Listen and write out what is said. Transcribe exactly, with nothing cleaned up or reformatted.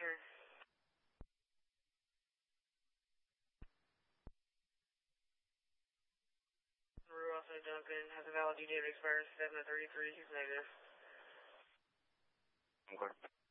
return. Rue also Duncan has a valid D date expires seven of thirty-three. He's negative. Okay.